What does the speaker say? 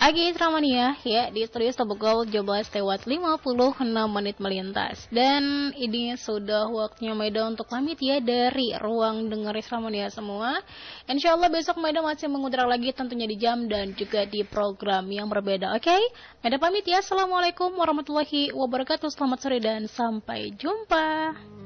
Oke, Ramania ya di studio Pukul 17:56 melintas. Dan ini sudah waktunya Maida untuk pamit ya dari ruang dengar Ramania semua. Insya Allah besok Maida masih mengudara lagi tentunya di jam dan juga di program yang berbeda. Oke, Maida pamit ya. Assalamualaikum warahmatullahi wabarakatuh. Selamat sore dan sampai jumpa.